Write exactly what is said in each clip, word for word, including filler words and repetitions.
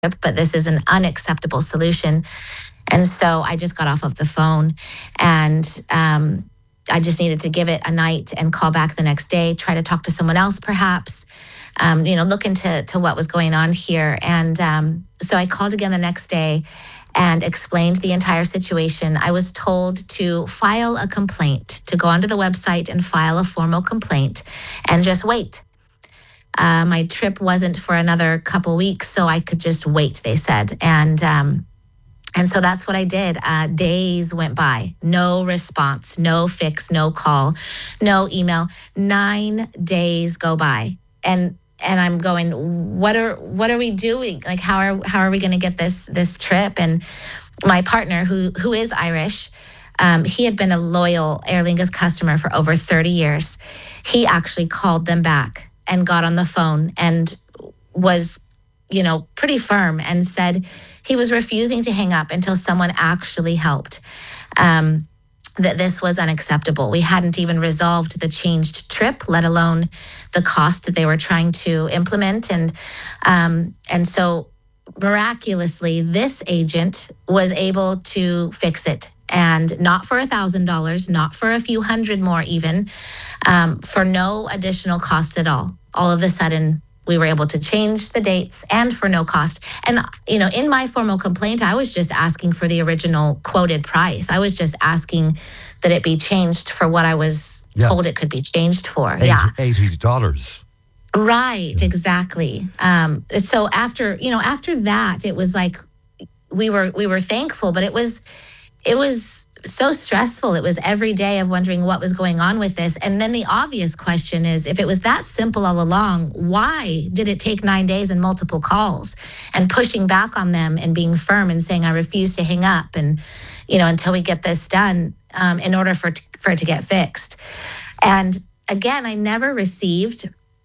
but this is an unacceptable solution. And so I just got off of the phone and um, I just needed to give it a night and call back the next day, try to talk to someone else perhaps, um, you know, look into to what was going on here. And um, so I called again the next day and explained the entire situation. I was told to file a complaint, to go onto the website and file a formal complaint and just wait. Uh, my trip wasn't for another couple weeks, so I could just wait, they said. And um, and so that's what I did. Uh, days went by, no response, no fix, no call, no email. Nine days go by, and and I'm going, what are what are we doing? Like, how are how are we going to get this this trip? And my partner, who who is Irish, um, he had been a loyal Aer Lingus customer for over thirty years. He actually called them back and got on the phone and was, you know, pretty firm and said he was refusing to hang up until someone actually helped. Um, that this was unacceptable. We hadn't even resolved the changed trip, let alone the cost that they were trying to implement. And um, and so miraculously, this agent was able to fix it. And not for a thousand dollars, not for a few hundred more even, um, for no additional cost at all. All of a sudden, we were able to change the dates and for no cost. And, you know, in my formal complaint, I was just asking for the original quoted price. I was just asking that it be changed for what I was yeah. told it could be changed for. eighty, yeah. eighty dollars. Right, yeah. exactly. Um, so after, you know, after that, it was like we were we were thankful, but it was it was so stressful. It was every day of wondering what was going on with this. And then the obvious question is, if it was that simple all along, why did it take nine days and multiple calls and pushing back on them and being firm and saying, I refuse to hang up and, you know, until we get this done um, in order for, t- for it to get fixed. And again, I never received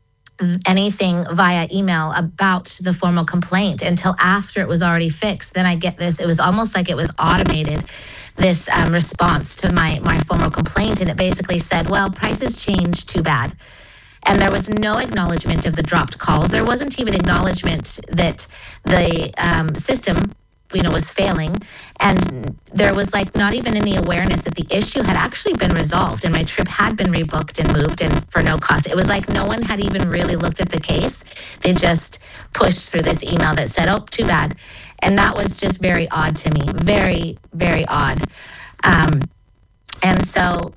anything via email about the formal complaint until after it was already fixed. Then I get this, it was almost like it was automated, this um, response to my, my formal complaint. And it basically said, well, prices changed, too bad. And there was no acknowledgement of the dropped calls. There wasn't even acknowledgement that the um, system, you know, was failing. And there was like not even any awareness that the issue had actually been resolved and my trip had been rebooked and moved and for no cost. It was like no one had even really looked at the case. They just pushed through this email that said, oh, too bad. And that was just very odd to me, very, very odd. Um, and so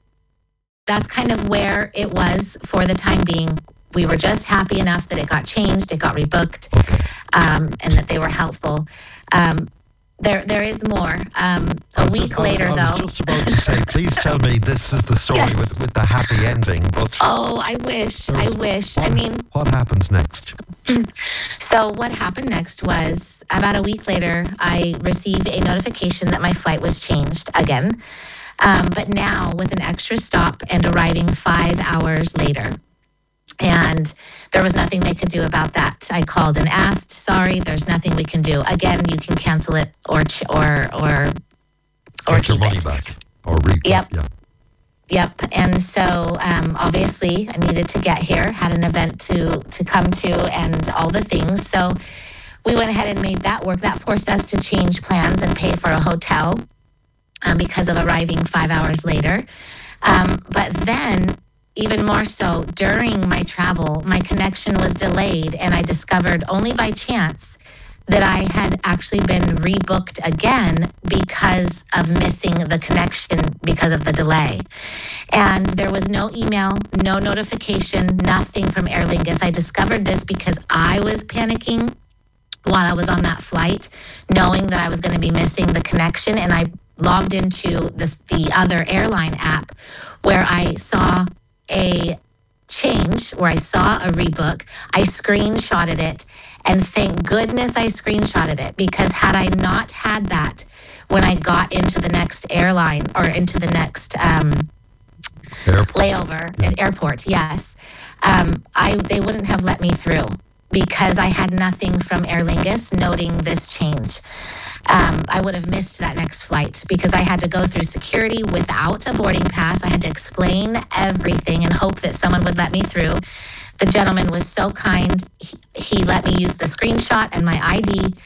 that's kind of where it was for the time being. We were just happy enough that it got changed, it got rebooked, um, and that they were helpful. Um, there, there is more. Um, a week just, later, I, I though. I was just about to say, please tell me this is the story Yes. with, with the happy ending. But Oh, I wish. I wish. What, I mean, what happens next? so what happened next was about a week later, I received a notification that my flight was changed again, um, but now with an extra stop and arriving five hours later. And there was nothing they could do about that. I called and asked, sorry, there's nothing we can do. Again, you can cancel it or ch- or or or Get your keep money it. back. Or re- Yep. Yeah. Yep. And so um, obviously I needed to get here, had an event to to come to and all the things. So we went ahead and made that work. That forced us to change plans and pay for a hotel um, because of arriving five hours later. Um, but then even more so, during my travel, my connection was delayed, and I discovered only by chance that I had actually been rebooked again because of missing the connection because of the delay. And there was no email, no notification, nothing from Aer Lingus. I discovered this because I was panicking while I was on that flight, knowing that I was going to be missing the connection, and I logged into this, the other airline app where I saw a change, where I saw a rebook. I screenshotted it, and thank goodness I screenshotted it, because had I not had that when I got into the next airline or into the next um, Airport. layover, yeah. airport, yes, um, I they wouldn't have let me through because I had nothing from Aer Lingus noting this change. Um, I would have missed that next flight because I had to go through security without a boarding pass. I had to explain everything and hope that someone would let me through. The gentleman was so kind. He, he let me use the screenshot and my I D